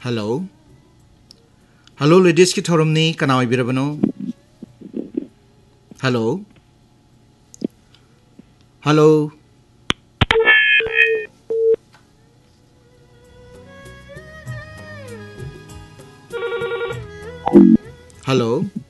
Hello. Hello, ladies ki thoramni kanawai birabano. Hello. Hello. Hello.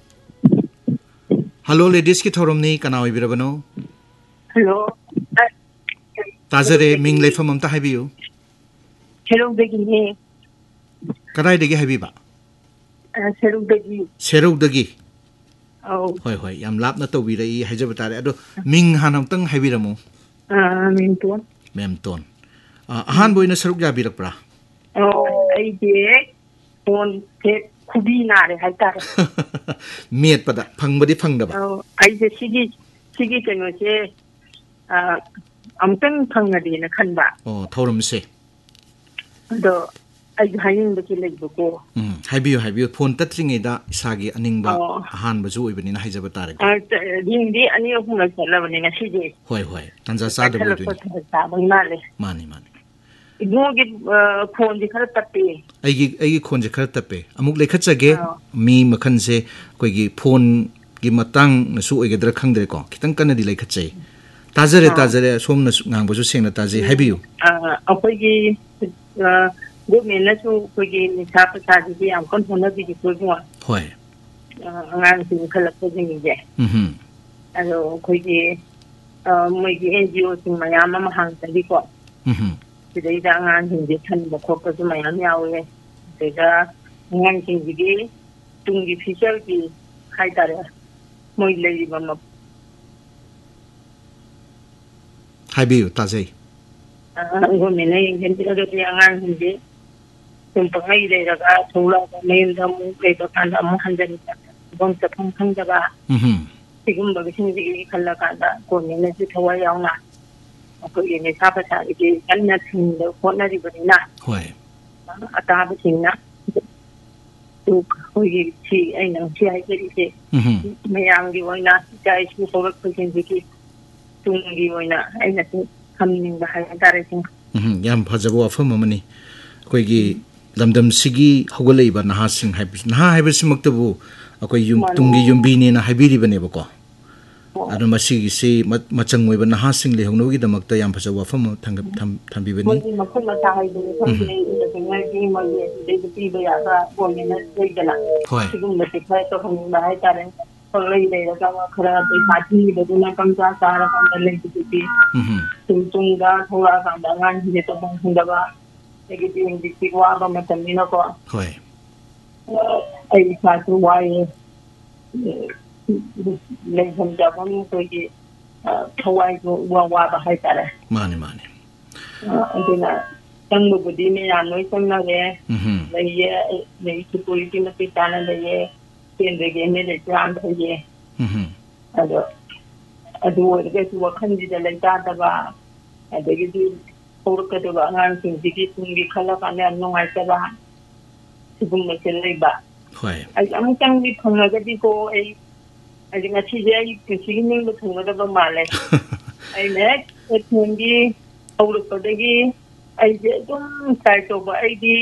Hello, ladies ki thoramni kanawai birabano. Hello. Tazare ming leifam amta haibiyu. Hello, Begini. Kadai degi haibiba. Hello, Begi. Seruk degi. Oh. Hoi hoi yam lapna tawbirai haijabatare ado ming hanam tang haibiramo. Minton. Mem ton. Ahan boina seruk jabirakpra. Oh, I did. On take Kubina, I got it. Miet pada pangbadi pangdaba. Oh, I said, Sigi can say, I'm telling Pangadi in a canva. Oh, thoram se. Though I hang the village before. Haibiyu phone tatlingai da isagi aningba ahan bazu oibani na haijabatare. Hindi ani of my eleven in a city. Hoi tanza sada bodu. Mani Ignore it phone the Karatapi. Aigi khonje khara tape amuk lekhatsage mi makhanse koigi phone gi matang nasu oigedra khangdre ko kitang kana di lekhatsai tajare somna ngangbo su sengna taji haibiyu akoigi government na su koigi nisa pasadi bi am kon hona bi ko ko hoi ngang sin khala ko jingi je alo koigi moigi NGO sin mayama ma hang tadi ko today da ngang hindi than ba ko ko mayam yawe da ngang jingi tungi official ki khai tare moi lei ba ma haibiyu tajai government na yin hindi da ngang hindi tum pangai de daga thola ba mail da mu ke ba kan da mu hanjani bong sa phang da ba sigum ba sin ji khalla ka da ko ne ne ji thawai yaw na ko ye ne sa pa sa ji kan na thin da ko na ri ba ni na hoi ata ba sin na tu ko ye chi ai na chi ai ke ri se me yang gi wai na jai su ko ko sin ji ki tung gi wai na ai na khamning ba ha ta re sin yam phajabo afam amani koigi lamdam sigi hogolei ba naha sing haibisimaktabu akoi yum tungi yumbi ni na haibiri bane ba ko adu masigi si machang oi ba naha sing le hongno gi damakta yam phasawa fam thambi bani makun ma ta hai de ko ne de ngai gi ma ye de ti ba ya ba ko ne na de dala sigum ma te khai to hong ba hai ta ren ko lei de ga ma khara de sa thi de na kam sa sa ra kam le ti tung da thola ka da ngan ji to bong hong da ba negative indicate wa ba matamina ko hoi ai sa tu wai le sam ja ba mu ko ji thawai ko wa ba hai tare mani adina tang bu di me ya noi sam na le le ye le su ko ti na pi ta na le ye tin de ge me de jam de ye ado wo de su wa khan ji de le ta da ba ade gi Purka ba ngang sing dikit ngi khala kana nungai ta ba sigum me selai ba hoi ai am chang bi phanga ga di ko ai nga chi je ai ki sigin ning thunga da ba male ai ne et ngi auru ko de gi ai je dum sai to ba ai di